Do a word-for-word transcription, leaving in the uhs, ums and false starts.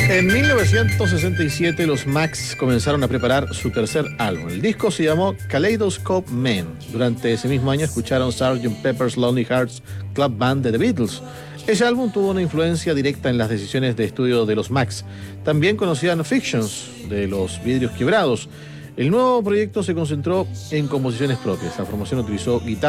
En mil novecientos sesenta y siete los Max comenzaron a preparar su tercer álbum. El disco se llamó Kaleidoscope Man. Durante ese mismo año escucharon sergeant Pepper's Lonely Hearts Club Band de The Beatles. Ese álbum tuvo una influencia directa en las decisiones de estudio de los Max. También conocían Fictions, de los Vidrios Quebrados. El nuevo proyecto se concentró en composiciones propias. La formación utilizó guitarra